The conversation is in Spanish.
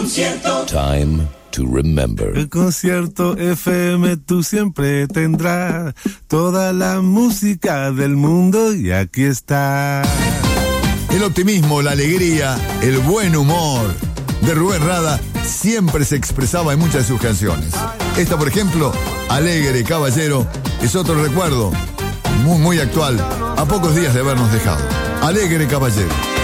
Time to remember. El concierto FM tú siempre tendrás toda la música del mundo y aquí está. El optimismo, la alegría, el buen humor de Rubén Rada siempre se expresaba en muchas de sus canciones. Esta, por ejemplo, Alegre Caballero, es otro recuerdo muy, muy actual, a pocos días de habernos dejado. Alegre Caballero.